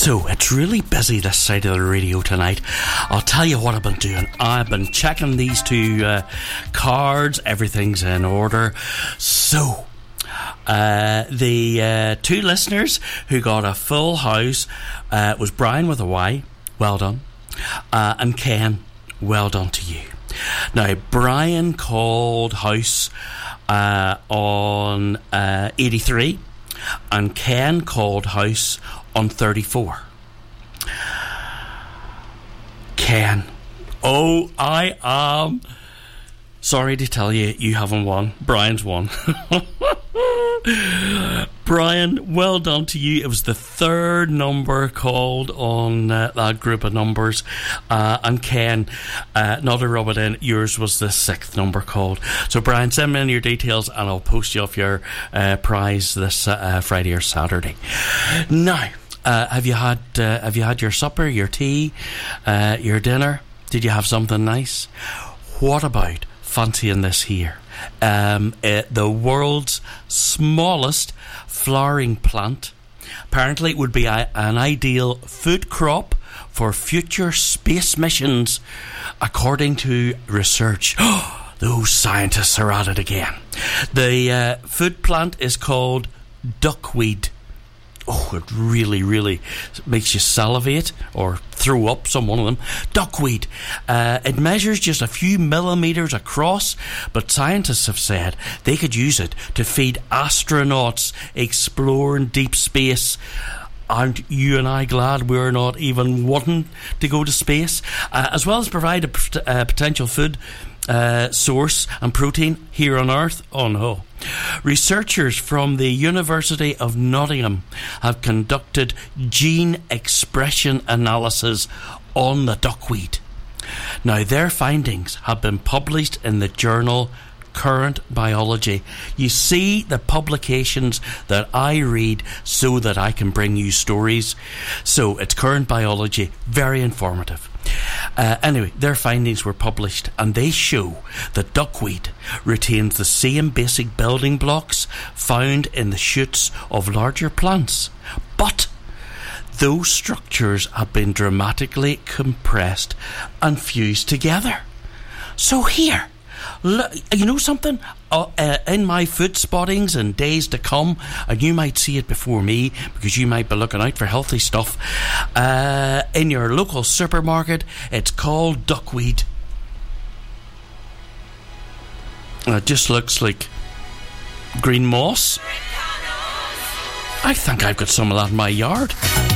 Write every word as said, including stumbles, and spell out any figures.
So, it's really busy this side of the radio tonight. I'll tell you what I've been doing. I've been checking these two uh, cards. Everything's in order. So, uh, the uh, two listeners who got a full house uh, was Brian with a Y. Well done. Uh, and Ken, well done to you. Now, Brian called house uh, on uh, eighty-three, and Ken called house on thirty-four. Ken, oh, I am sorry to tell you, you haven't won. Brian's won. Brian, well done to you. It was the third number called on uh, that group of numbers. Uh, and Ken, uh, not to rub it in, yours was the sixth number called. So, Brian, send me in your details and I'll post you off your uh, prize this uh, Friday or Saturday. Now, uh, have you had uh, have you had your supper, your tea, uh, your dinner? Did you have something nice? What about fancying this here? Um, uh, the world's smallest flowering plant. Apparently it would be a, an ideal food crop for future space missions, according to research. Those scientists are at it again. The uh, food plant is called duckweed. Oh, it really, really makes you salivate or throw up, some one of them. Duckweed. Uh, it measures just a few millimetres across, but scientists have said they could use it to feed astronauts exploring deep space. Aren't you and I glad we're not even wanting to go to space? Uh, as well as provide a p- uh, potential food uh, source and protein here on Earth. Oh no. Researchers from the University of Nottingham have conducted gene expression analysis on the duckweed. Now, their findings have been published in the journal Current Biology. You see, the publications that I read so that I can bring you stories. So it's Current Biology, very informative. Uh, anyway, their findings were published and they show that duckweed retains the same basic building blocks found in the shoots of larger plants, but those structures have been dramatically compressed and fused together. So here, look, you know something? Uh, uh, in my food spottings and days to come, and you might see it before me because you might be looking out for healthy stuff, uh, in your local supermarket, it's called duckweed. And it just looks like green moss. I think I've got some of that in my yard.